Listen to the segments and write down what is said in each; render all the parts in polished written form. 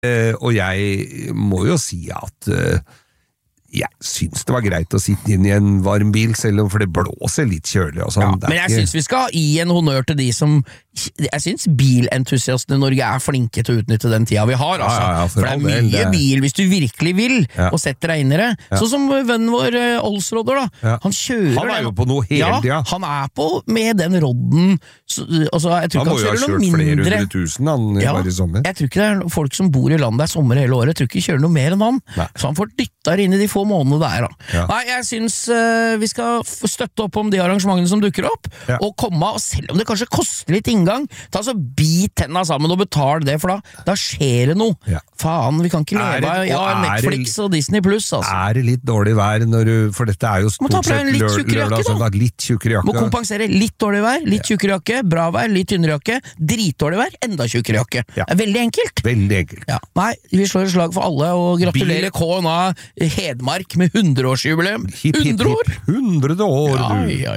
Og jeg må jo si at jeg synes det var greit å sitte inn i en varm bil, selv om for det blåser litt kjølig og sånn. Men jeg synes vi skal gi en honnør til de som jeg synes bilentusiastene i Norge flinke til å utnytte den tida vi har, altså. For det mye bil hvis du virkelig vil, og setter deg inn i det. Sånn som vennen vår, Olsrodder da. Han kjører Han jo på noe hele tida. Han på med den rodden, altså, jeg tror ikke han kjører noe mindre. Han må jo ha kjørt flere 100 000 han var i sommer. Jeg tror ikke det folk som bor i landet sommer hele året, jeg tror ikke kjører noe mer enn han. Så han får dyttet inn i de få månedene der da. Nei, jeg synes vi skal støtte opp om de arrangementene som dukker opp, og komme, og selv om det kanskje koster litt inngang, ta så bit tenna sammen og betal det, for da skjer det noe. Faen, vi kan ikke leve av Netflix og Disney Plus, altså. Det litt dårlig vær for dette jo stort sett lørdag, sånn at litt tjukkere jakke. Må kompensere litt dårlig vær, litt tjukkere jakke, bra vær, litt tynnere jakke, dritdårlig vær, enda tjukkere jakke. Det veldig enkelt. Veldig enkelt. Nei, vi slår et slag for alle, og gratulerer KNA Hedmark med 100-årsjubileum. 100 år! 100 år, du! Ja.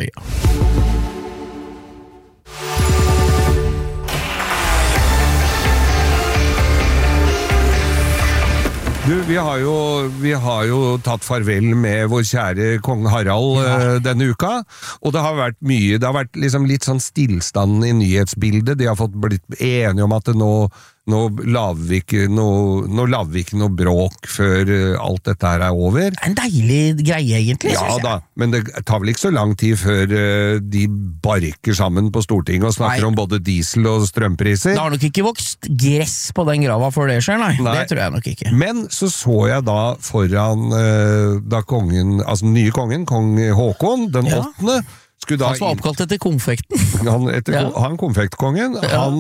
Du, vi har jo tatt farvel med vår kjære kong Harald denne uka, og det har vært liksom litt sånn stillstand i nyhetsbildet. De har blitt enige om at nå laver vi ikke noe bråk før alt dette her over. En deilig greie egentlig, synes jeg. Ja da, men det tar vel ikke så lang tid før de barker sammen på Stortinget og snakker om både diesel og strømpriser. Det har nok ikke vokst gress på den grava før det skjer, nei. Det tror jeg nok ikke. Men så jeg da foran da kongen, altså den nye kongen, kong Håkon, den 8. Han var oppkalt etter konfekten. Han konfektkongen,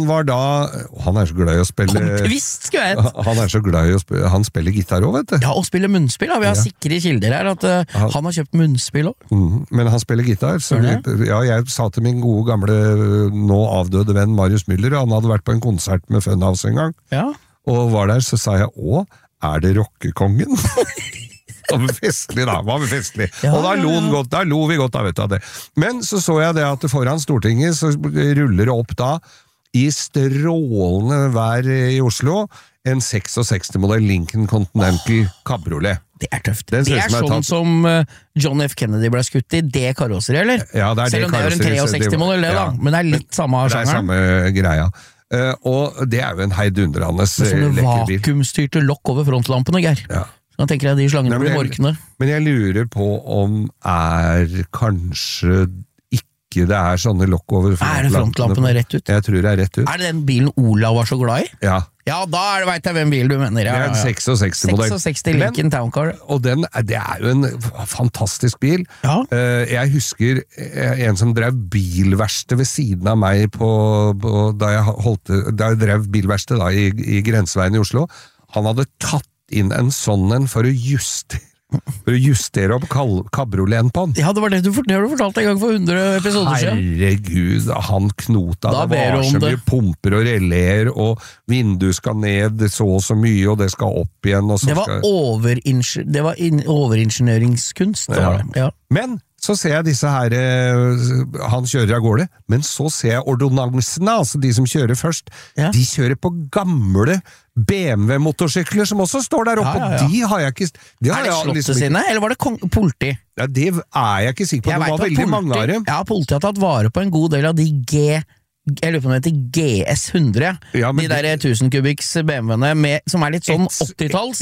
han så glad i å spille Komtvist, skulle jeg hett. Han så glad i å spille, han spiller gitar også, vet du. Ja, og spiller munnspill, vi har sikre kilder her at han har kjøpt munnspill også. Men han spiller gitar, så jeg sa til min gode gamle, nå avdøde venn Marius Müller, han hadde vært på en konsert med Funhouse en gang, og var der, så sa jeg, det rockekongen? Det var festlig da, og da lo vi godt av det. Men så jeg det at foran Stortinget så ruller det opp da i strålende vær i Oslo en 66-modell Lincoln Continental Cabriolet. Det tøft. Det sånn som John F. Kennedy ble skutt i det karosseri, eller? Ja, det selv om det en 63-modell da, men det litt samme sjangeren. Det samme greia. Og det jo en heidundrende lekkerbil. Sånne vakuumstyrte lokk over frontlampene, Geir. Da tenker jeg de slangene blir morkne. Men jeg lurer på om kanskje ikke det sånne lokk over frontlampene. Det frontlampene rett ut? Jeg tror det rett ut. Det den bilen Olav var så glad i? Ja. Ja, da vet jeg hvem bil du mener. Det en 66-modell. 66 Lincoln Town Car. Og det jo en fantastisk bil. Jeg husker en som drev bilverksted ved siden av meg da jeg drev bilverksted i Grenseveien i Oslo. Han hadde tatt inn en sånn for å justere opp kabrioleten på den. Ja, det var det du fortalte en gang for 100 episoder siden. Herregud, han knota, det var så mye pumper og reléer, og vinduet skal ned så mye, og det skal opp igjen. Og så det var overingeniøringskunst. Men så ser jeg disse her, han kjører av gårde, men så ser jeg ordonnansene, altså de som kjører først, de kjører på gamle BMW-motorsykler som også står der oppe, og de har jeg ikke... det slottet sine, eller var det politi? Ja, det jeg ikke sikker på, det var veldig mange av dem. Ja, politi har tatt vare på en god del av de jeg lurer på om det heter GS100, de der 1000 kubikks BMW-ene som litt sånn 80-talls.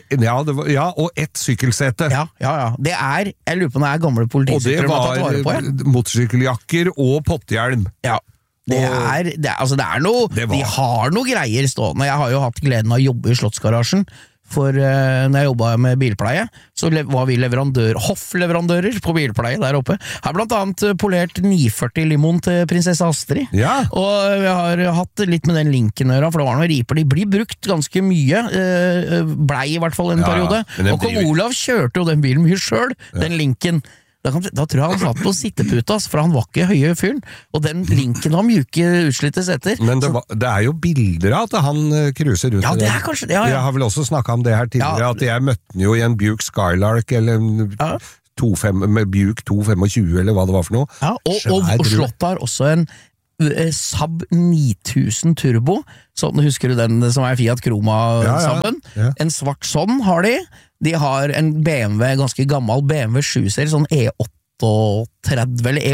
Og ett sykkelsete. Ja. Jeg lurer på om det gamle politisykler de har tatt vare på. Og det var motorsykkeljakker og potthjelm. Ja. Det noe, de har noe greier stående. Jeg har jo hatt gleden av å jobbe i Slottsgarasjen, for når jeg jobbet med bilpleie, så var vi hoffleverandører på bilpleie der oppe. Jeg har blant annet polert 940 limon til prinsesse Astrid, og jeg har hatt litt med den linken å gjøre, for det var noen riper, de blir brukt ganske mye, blei i hvert fall en periode, og kong Olav kjørte jo den bilen mye selv, den linken. Da tror jeg han satt på sitteputas, for han var ikke høye fyren, og den linken var mjuke utslittes etter. Men det jo bilder av at han cruiser rundt. Ja, det kanskje det, Jeg har vel også snakket om det her tidligere, at jeg møtte den jo i en Buick Skylark, eller med Buick 225, eller hva det var for noe. Og Slottet har også en Saab 9000 Turbo, sånn, husker du den som Fiat Croma-Saaben? En svart sånn har de. De har en BMW, ganske gammel BMW 7-serie, sånn E38 eller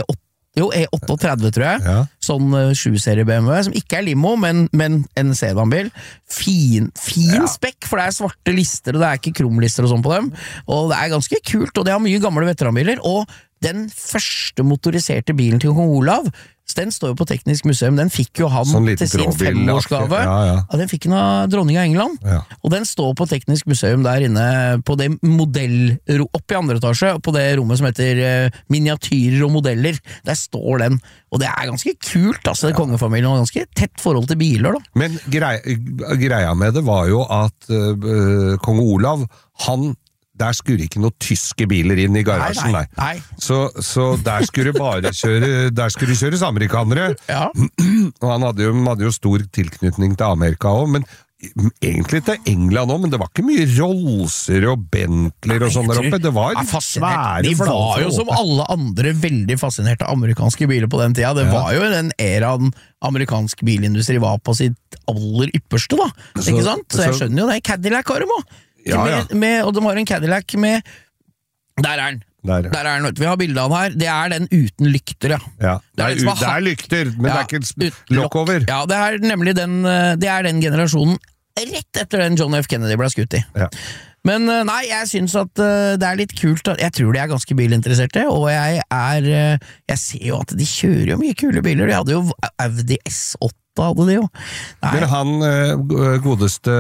E38 tror jeg, sånn 7-serie BMW, som ikke limo, men en sedanbil. Fin spekk, for det svarte lister, og det ikke kromlister og sånn på dem, og det ganske kult, og de har mye gamle veteranbiler, og den første motoriserte bilen til Kong Olav, den står jo på Teknisk museum, den fikk jo han sånn til sin 5-årsgave, den fikk han av dronning av England, og den står på Teknisk museum der inne, på det oppe i andre etasje, på det rommet som heter miniatyrer og modeller, der står den, og det ganske kult, altså, kongefamilien har ganske tett forhold til biler, da. Men greia med det var jo at Kong Olav, der skulle ikke noen tyske biler inn i garasjen, nei. Så der skulle kjøres amerikanere, og han hadde jo stor tilknytning til Amerika også, men egentlig til England også, men det var ikke mye Rollser og Bentleyer og sånn der oppe, det var svære de var jo som alle andre veldig fascinerte amerikanske biler på den tida, det var jo den eraen amerikansk bilindustri var på sitt aller ypperste da, ikke sant? Så jeg skjønner jo det, Cadillac har de også. Og de har en Cadillac med der den, vi har bildet av den her, det den uten lykter, det lykter, men det ikke lokkover. Ja, det nemlig den, det den generasjonen rett etter den John F. Kennedy ble skutt i. Men nei, jeg synes at det litt kult, jeg tror de ganske bilinteresserte, og jeg ser jo at de kjører jo mye kule biler, de hadde jo Audi S8, hadde de jo. Men han godeste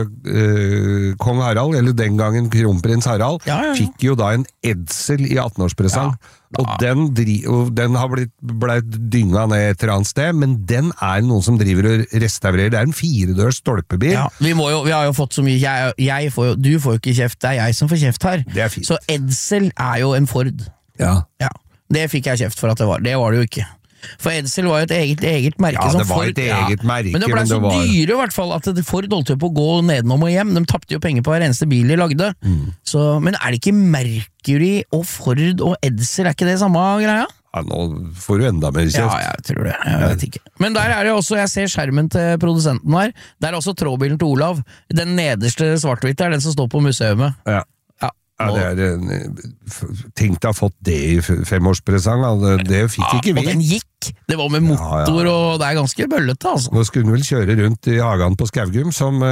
kong Harald, eller den gangen kronprins Harald, fikk jo da en Edsel i 18-årspresang, og den har ble dynga ned et eller annet sted, men den noen som driver og restaurerer, det en 4-dørs stolpebil. Vi har jo fått så mye, du får jo ikke kjeft, det jeg som får kjeft her. Det fint. Så Edsel jo en Ford. Det fikk jeg kjeft for at det var det jo ikke. For Edsel var jo et eget merke som Ford. Ja, det var et eget merke, men det ble så dyre i hvert fall at Ford holdt jo på å gå nedenom og hjem. De tappte jo penger på hver eneste bil de lagde. Så, men det ikke Mercury og Ford og Edsel, ikke det samme greia? Ja, nå får du enda mer kjeft. Ja, jeg tror det, jeg vet ikke. Men der det også, jeg ser skjermen til produsenten her, der også trådbilen til Olav. Den nederste svart-hvitte den som står på museumet. Ja, det tenk deg å ha fått det i 5-årspresang, det fikk ikke vi. Og den gikk, det var med motor, og det ganske bøllete, altså. Nå skulle den vel kjøre rundt i hagen på Skaugum, som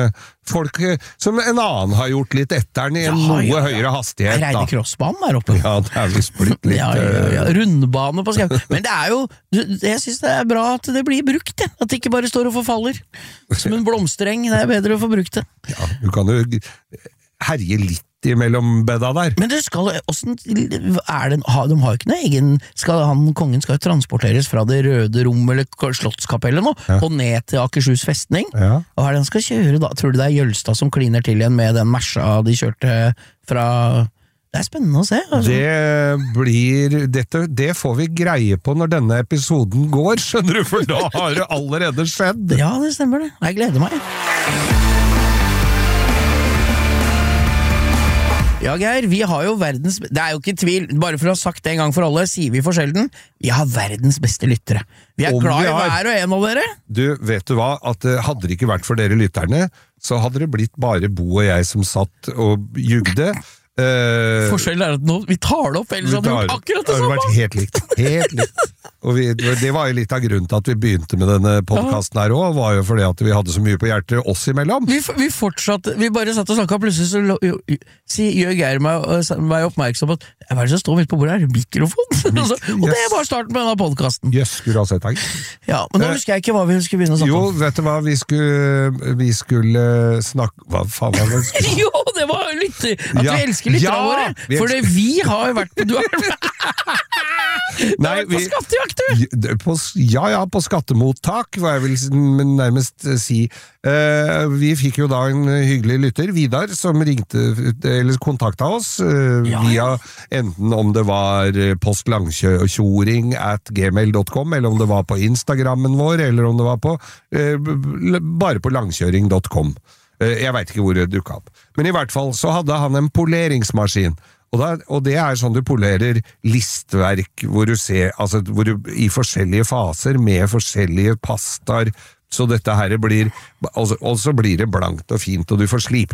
en annen har gjort litt etter den i en noe høyere hastighet. Reide crossbanen der oppe. Ja, det visst blitt litt... Rundbane på Skaugum. Men det jo, jeg synes det bra at det blir brukt, at det ikke bare står og forfaller. Som en blomstereng, det bedre å få brukt det. Ja, du kan jo herje litt mellom bedda der. Men det skal, de har jo ikke noe egen, kongen skal jo transporteres fra det røde rom eller slottskapellet nå, og ned til Akershus festning. Og det han skal kjøre da? Tror du det Jølstad som kliner til igjen med den Mersa de kjørte fra... Det spennende å se. Altså. Det får vi greie på når denne episoden går, skjønner du, for da har det allerede skjedd. Ja, det stemmer det. Jeg gleder meg. Ja, Geir, vi har jo verdens... Det jo ikke tvil, bare for å ha sagt det en gang for alle, sier vi for sjelden, vi har verdens beste lyttere. Vi glad i hver og en av dere. Du, vet du hva? At hadde det ikke vært for dere lytterne, så hadde det blitt bare Bo og jeg som satt og jugde. Forskjellen at nå, vi tar det opp, ellers hadde vi gjort akkurat det samme. Det hadde vært helt likt. Og det var jo litt av grunnen til at vi begynte med denne podcasten her også, var jo fordi at vi hadde så mye på hjertet oss imellom. Vi fortsatte, vi bare satt og snakket, plutselig så gjør Geir meg oppmerksom på at hva det som står midt på bordet her? Mikrofon? Og det var starten på denne podcasten. Skulle ha sett deg. Ja, men nå husker jeg ikke hva vi skulle begynne å snakke om. Jo, vet du hva, vi skulle snakke, hva faen var det? Jo, det var litt, at vi elsker lytterne våre, for vi har jo vært på skattejakt, du! På skattemottak, hva jeg vil nærmest si. Vi fikk jo da en hyggelig lytter, Vidar, som ringte, eller kontaktet oss, via enten om det var postlangkjøring @gmail.com, eller om det var på Instagrammen vår, eller om det var på bare på langkjøring.com. Jeg vet ikke hvor det dukket opp. Men i hvert fall så hadde han en poleringsmaskin, Og det sånn du polerer listverk, hvor du ser, altså i forskjellige faser, med forskjellige pastaer, så dette her blir, og så blir det blankt og fint, og du får slipt